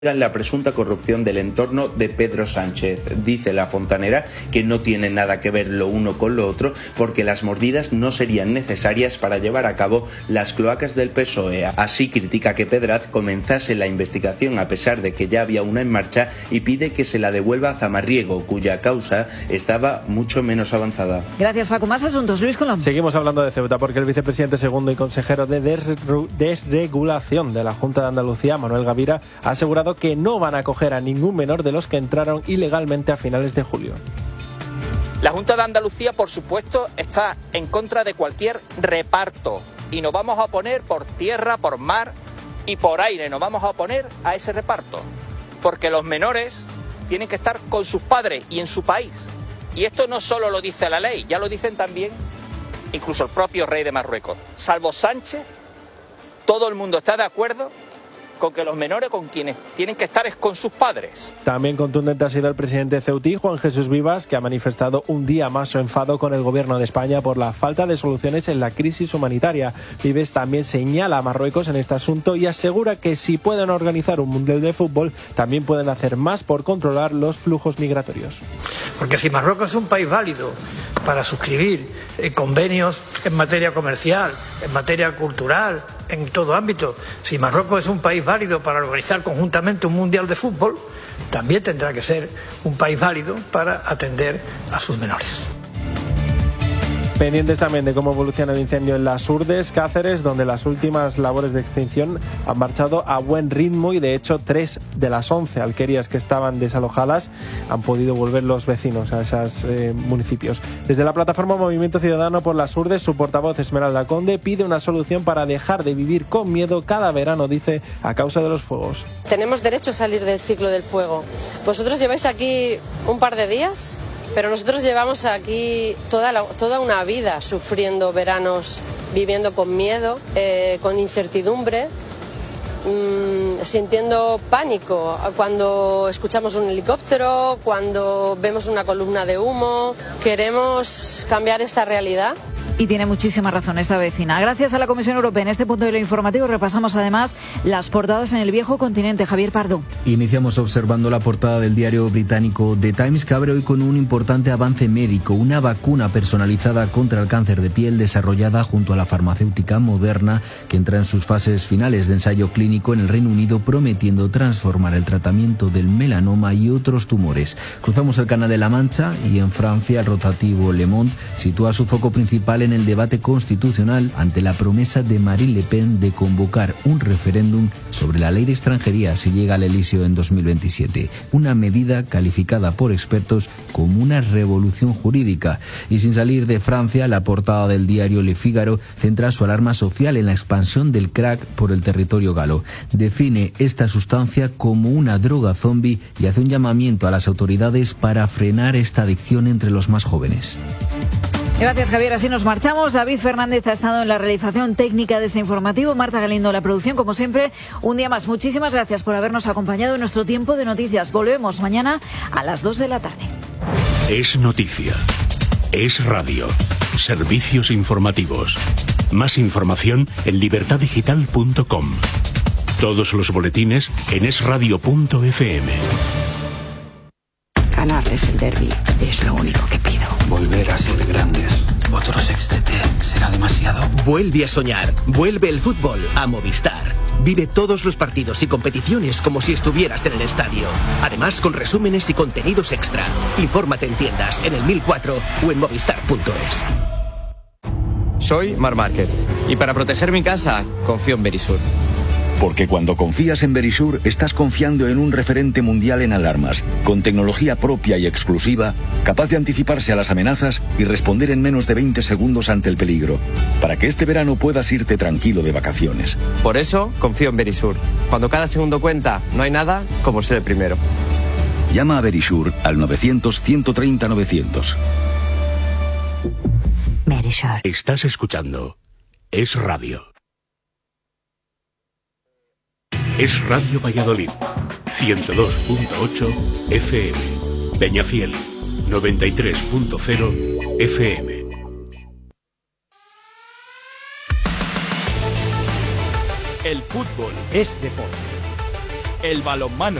la presunta corrupción del entorno de Pedro Sánchez. Dice la fontanera que no tiene nada que ver lo uno con lo otro porque las mordidas no serían necesarias para llevar a cabo las cloacas del PSOE. Así critica que Pedraz comenzase la investigación a pesar de que ya había una en marcha y pide que se la devuelva a Zamarriego, cuya causa estaba mucho menos avanzada. Gracias, Paco. Más asuntos, Luis Colón. Seguimos hablando de Ceuta porque el vicepresidente segundo y consejero de desregulación de la Junta de Andalucía, Manuel Gavira, ha asegurado que no van a acoger a ningún menor de los que entraron ilegalmente a finales de julio. La Junta de Andalucía, por supuesto, está en contra de cualquier reparto y nos vamos a oponer por tierra, por mar y por aire. Nos vamos a oponer a ese reparto porque los menores tienen que estar con sus padres y en su país. Y esto no solo lo dice la ley, ya lo dicen también incluso el propio rey de Marruecos. Salvo Sánchez, todo el mundo está de acuerdo con que los menores con quienes tienen que estar es con sus padres. También contundente ha sido el presidente ceutí, Juan Jesús Vivas, que ha manifestado un día más su enfado con el gobierno de España por la falta de soluciones en la crisis humanitaria. Vives también señala a Marruecos en este asunto y asegura que si pueden organizar un mundial de fútbol, también pueden hacer más por controlar los flujos migratorios. Porque si Marruecos es un país válido para suscribir convenios en materia comercial, en materia cultural, en todo ámbito, si Marruecos es un país válido para organizar conjuntamente un mundial de fútbol, también tendrá que ser un país válido para atender a sus menores. Pendientes también de cómo evoluciona el incendio en Las Urdes, Cáceres, donde las últimas labores de extinción han marchado a buen ritmo y de hecho 3 de las 11 alquerías que estaban desalojadas han podido volver los vecinos a esos municipios. Desde la plataforma Movimiento Ciudadano por Las Urdes, su portavoz Esmeralda Conde pide una solución para dejar de vivir con miedo cada verano, dice, a causa de los fuegos. Tenemos derecho a salir del ciclo del fuego. Vosotros lleváis aquí un par de días, pero nosotros llevamos aquí toda una vida sufriendo veranos, viviendo con miedo, con incertidumbre, sintiendo pánico cuando escuchamos un helicóptero, cuando vemos una columna de humo. Queremos cambiar esta realidad. Y tiene muchísima razón esta vecina. Gracias a la Comisión Europea, en este punto de lo informativo repasamos además las portadas en el viejo continente. Javier Pardo. Iniciamos observando la portada del diario británico The Times, que abre hoy con un importante avance médico, una vacuna personalizada contra el cáncer de piel desarrollada junto a la farmacéutica Moderna, que entra en sus fases finales de ensayo clínico en el Reino Unido, prometiendo transformar el tratamiento del melanoma y otros tumores. Cruzamos el Canal de la Mancha y en Francia el rotativo Le Monde sitúa su foco principal en el debate constitucional ante la promesa de Marine Le Pen de convocar un referéndum sobre la ley de extranjería si llega al Elíseo en 2027. Una medida calificada por expertos como una revolución jurídica. Y sin salir de Francia, la portada del diario Le Figaro centra su alarma social en la expansión del crack por el territorio galo. Define esta sustancia como una droga zombie y hace un llamamiento a las autoridades para frenar esta adicción entre los más jóvenes. Gracias, Javier. Así nos marchamos. David Fernández ha estado en la realización técnica de este informativo. Marta Galindo, la producción, como siempre. Un día más. Muchísimas gracias por habernos acompañado en nuestro tiempo de noticias. Volvemos mañana a las 2 de la tarde. Es noticia. Es radio. Servicios informativos. Más información en libertadigital.com. Todos los boletines en esradio.fm. Ganarles el derbi es lo único que pido. Volver a ser grandes. Otro sextete será demasiado. Vuelve a soñar. Vuelve el fútbol a Movistar. Vive todos los partidos y competiciones como si estuvieras en el estadio. Además, con resúmenes y contenidos extra. Infórmate en tiendas, en el 1004 o en movistar.es. Soy Marc Márquez y para proteger mi casa confío en Verisur. Porque cuando confías en Verisur, estás confiando en un referente mundial en alarmas, con tecnología propia y exclusiva, capaz de anticiparse a las amenazas y responder en menos de 20 segundos ante el peligro, para que este verano puedas irte tranquilo de vacaciones. Por eso, confío en Verisur. Cuando cada segundo cuenta, no hay nada como ser el primero. Llama a Verisur al 900-130-900. Verisur. Estás escuchando Es Radio. Es Radio Valladolid, 102.8 FM, Peñafiel, 93.0 FM. El fútbol es deporte. el balonmano.